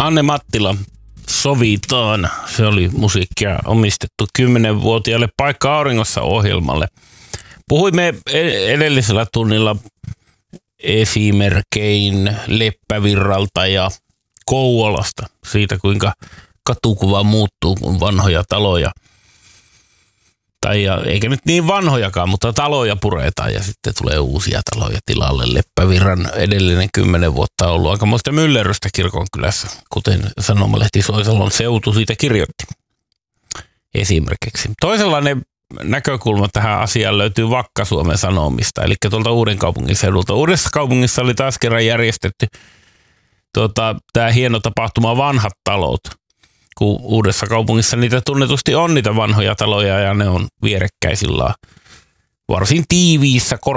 Anne Mattila, Sovitaan. Se oli musiikkia omistettu 10-vuotiaalle Paikka auringossa -ohjelmalle. Puhuimme edellisellä tunnilla esimerkein Leppävirralta ja Kouvolasta. Siitä, kuinka katukuva muuttuu, kun vanhoja taloja, eikä nyt niin vanhojakaan, mutta taloja puretaan ja sitten tulee uusia taloja tilalle. Leppävirran edellinen 10 vuotta on ollut aikamoista myllerrystä kirkonkylässä, kuten sanomalehti Soisalon seutu siitä kirjoitti esimerkiksi. Toisenlainen näkökulma tähän asiaan löytyy Vakka-Suomen Sanomista, eli tuolta Uudenkaupungin seudulta. Uudessa kaupungissa oli taas kerran järjestetty tämä hieno tapahtuma Vanhat talot, kun Uudessa kaupungissa niitä tunnetusti on niitä vanhoja taloja ja ne on vierekkäisillä varsin tiiviissä